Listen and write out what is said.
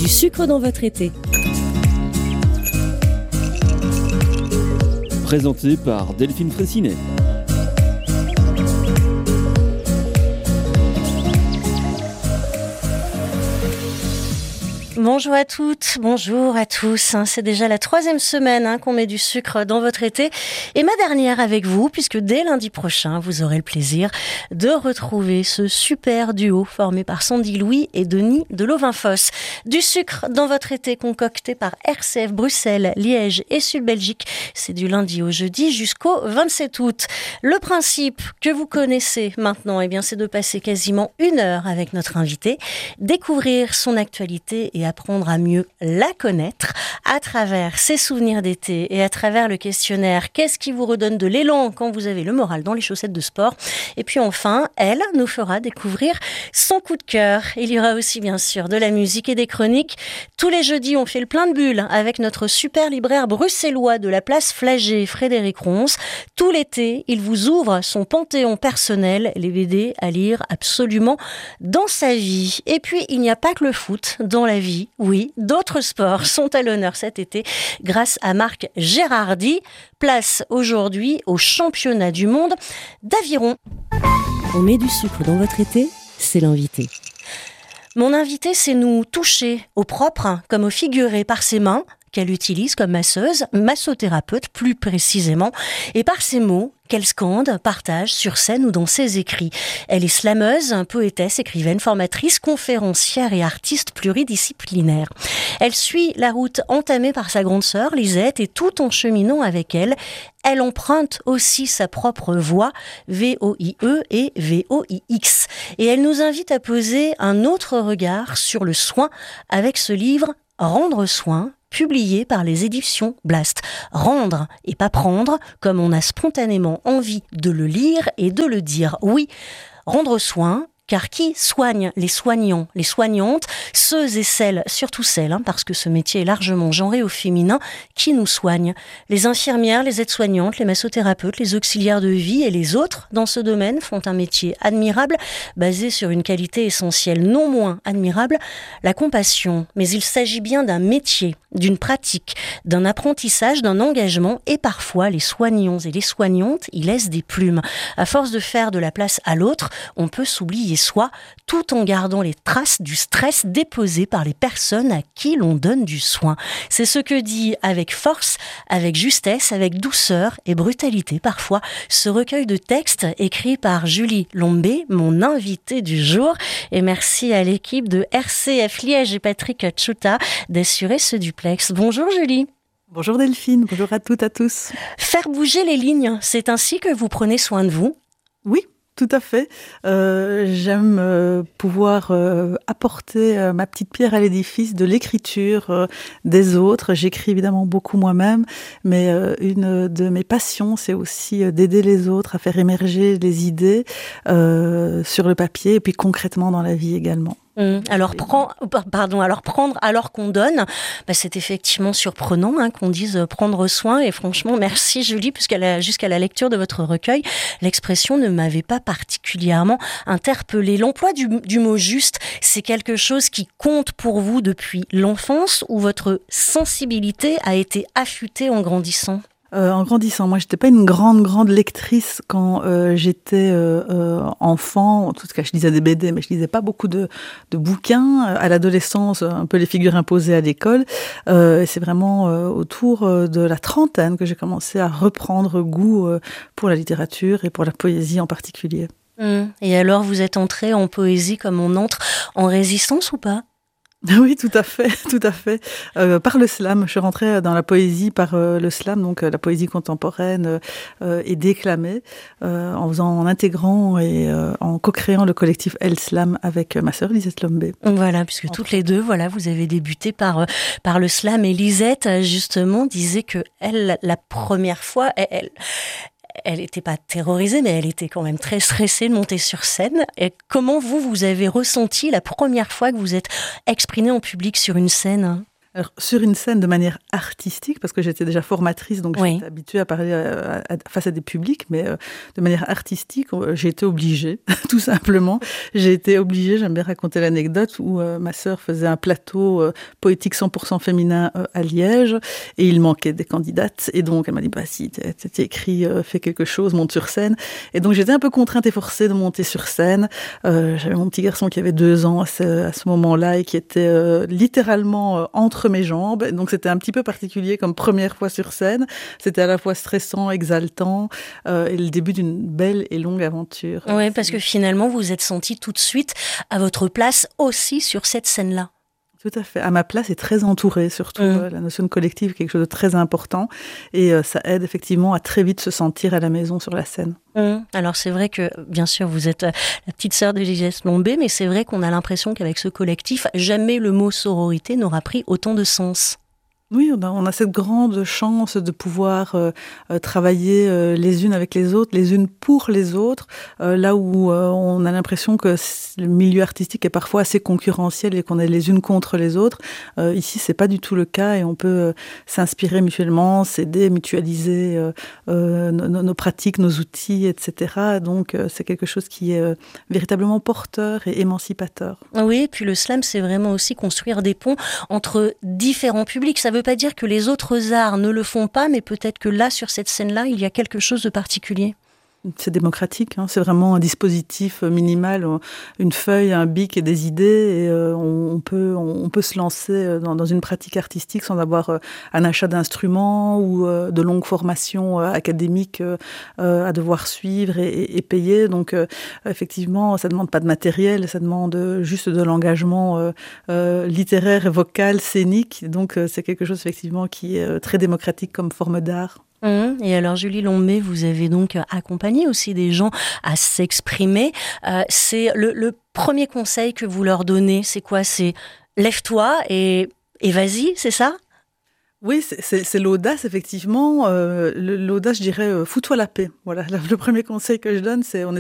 Du sucre dans votre été. Présenté par Delphine Fraissinet. Bonjour à toutes, bonjour à tous. C'est déjà la 3e semaine qu'on met du sucre dans votre été. Et ma dernière avec vous, puisque dès lundi prochain, vous aurez le plaisir de retrouver ce super duo formé par Sandy Louis et Denis de Lovinfoss. Du sucre dans votre été concocté par RCF Bruxelles, Liège et Sud-Belgique. C'est du lundi au jeudi jusqu'au 27 août. Le principe que vous connaissez maintenant, c'est de passer quasiment 1 heure avec notre invité, découvrir son actualité et apprendre à mieux la connaître à travers ses souvenirs d'été et à travers le questionnaire « Qu'est-ce qui vous redonne de l'élan quand vous avez le moral dans les chaussettes de sport ?» Et puis enfin, elle nous fera découvrir son coup de cœur. Il y aura aussi bien sûr de la musique et des chroniques. Tous les jeudis, on fait le plein de bulles avec notre super libraire bruxellois de la place Flagey, Frédéric Ronce. Tout l'été, il vous ouvre son panthéon personnel, les BD à lire absolument dans sa vie. Et puis, il n'y a pas que le foot dans la vie. Oui, d'autres sports sont à l'honneur cet été grâce à Marc Gérardi. Place aujourd'hui au championnat du monde d'aviron. On met du sucre dans votre été, c'est l'invité. Mon invité sait nous toucher au propre comme au figuré par ses mains, qu'elle utilise comme masseuse, massothérapeute plus précisément, et par ses mots qu'elle scande, partage sur scène ou dans ses écrits. Elle est slameuse, poétesse, écrivaine, formatrice, conférencière et artiste pluridisciplinaire. Elle suit la route entamée par sa grande sœur Lisette et tout en cheminant avec elle, elle emprunte aussi sa propre voix, VOIE et VOIX. Et elle nous invite à poser un autre regard sur le soin avec ce livre « Rendre soin », publié par les éditions Blast. Rendre et pas prendre, comme on a spontanément envie de le lire et de le dire. Oui, rendre soin, car qui soigne les soignants, les soignantes, ceux et celles, surtout celles, parce que ce métier est largement genré au féminin, qui nous soignent? Les infirmières, les aides-soignantes, les massothérapeutes, les auxiliaires de vie et les autres dans ce domaine font un métier admirable, basé sur une qualité essentielle non moins admirable, la compassion. Mais il s'agit bien d'un métier, d'une pratique, d'un apprentissage, d'un engagement, et parfois les soignants et les soignantes y laissent des plumes. À force de faire de la place à l'autre, on peut s'oublier soi, tout en gardant les traces du stress déposé par les personnes à qui l'on donne du soin. C'est ce que dit avec force, avec justesse, avec douceur et brutalité parfois, ce recueil de textes écrit par Julie Lombé, mon invitée du jour. Et merci à l'équipe de RCF Liège et Patrick Tchouta d'assurer ce duplex. Bonjour Julie. Bonjour Delphine, bonjour à toutes, à tous. Faire bouger les lignes, c'est ainsi que vous prenez soin de vous? Oui. Tout à fait. J'aime pouvoir apporter ma petite pierre à l'édifice de l'écriture des autres. J'écris évidemment beaucoup moi-même, mais une de mes passions, c'est aussi d'aider les autres à faire émerger les idées sur le papier et puis concrètement dans la vie également. Alors prendre alors qu'on donne, c'est effectivement surprenant qu'on dise prendre soin, et franchement merci Julie, jusqu'à la lecture de votre recueil, l'expression ne m'avait pas particulièrement interpellée. L'emploi du mot juste, c'est quelque chose qui compte pour vous depuis l'enfance, ou votre sensibilité a été affûtée en grandissant? En grandissant, moi j'étais pas une grande lectrice quand j'étais enfant. En tout cas, je lisais des BD, mais je lisais pas beaucoup de bouquins. À l'adolescence, un peu les figures imposées à l'école. C'est vraiment autour de la trentaine que j'ai commencé à reprendre goût pour la littérature et pour la poésie en particulier. Et alors, vous êtes entrée en poésie comme on entre en résistance ou pas? Oui, tout à fait. Par le slam, je suis rentrée dans la poésie par le slam, donc la poésie contemporaine et déclamée, en intégrant et en co-créant le collectif El Slam avec ma sœur Lisette Lombé. Voilà, puisque toutes les deux, vous avez débuté par le slam, et Lisette justement disait que elle, la première fois, elle n'était pas terrorisée, mais elle était quand même très stressée de monter sur scène. Et comment vous avez ressenti la première fois que vous êtes exprimée en public sur une scène? Alors, sur une scène de manière artistique, parce que j'étais déjà formatrice, donc Oui. j'étais habituée à parler face à des publics, mais de manière artistique, j'ai été obligée, tout simplement. J'ai été obligée, j'aime bien raconter l'anecdote, où ma sœur faisait un plateau poétique 100% féminin à Liège, et il manquait des candidates. Et donc, elle m'a dit, bah si, t'es écrit, fais quelque chose, monte sur scène. Et donc, j'étais un peu contrainte et forcée de monter sur scène. J'avais mon petit garçon qui avait 2 ans à ce moment-là, et qui était littéralement entre mes jambes. Donc, c'était un petit peu particulier comme première fois sur scène. C'était à la fois stressant, exaltant, et le début d'une belle et longue aventure. Oui, parce que finalement, vous êtes sentie tout de suite à votre place aussi sur cette scène-là. Tout à fait. À ma place et très entourée, surtout. La notion de collectif est quelque chose de très important. Et ça aide effectivement à très vite se sentir à la maison sur la scène. Alors c'est vrai que, bien sûr, vous êtes la petite sœur de Gigès Lombé, mais c'est vrai qu'on a l'impression qu'avec ce collectif, jamais le mot sororité n'aura pris autant de sens. Oui, on a cette grande chance de pouvoir travailler les unes avec les autres, les unes pour les autres, là où on a l'impression que le milieu artistique est parfois assez concurrentiel et qu'on est les unes contre les autres. Ici, c'est pas du tout le cas et on peut s'inspirer mutuellement, s'aider, mutualiser nos pratiques, nos outils, etc. Donc, c'est quelque chose qui est véritablement porteur et émancipateur. Oui, et puis le slam, c'est vraiment aussi construire des ponts entre différents publics. Ça veut pas dire que les autres arts ne le font pas, mais peut-être que là, sur cette scène-là, il y a quelque chose de particulier. C'est démocratique, c'est vraiment un dispositif minimal, une feuille, un bic et des idées, et on peut se lancer dans une pratique artistique sans avoir un achat d'instruments ou de longues formations académiques à devoir suivre et payer. Donc effectivement, ça ne demande pas de matériel, ça demande juste de l'engagement littéraire, vocal, scénique. Donc c'est quelque chose effectivement qui est très démocratique comme forme d'art. Et alors Julie Lombé, vous avez donc accompagné aussi des gens à s'exprimer. C'est le premier conseil que vous leur donnez, c'est quoi? C'est lève-toi et vas-y, c'est ça? Oui, c'est l'audace, effectivement. L'audace, je dirais, fous-toi la paix. Voilà, le premier conseil que je donne, c'est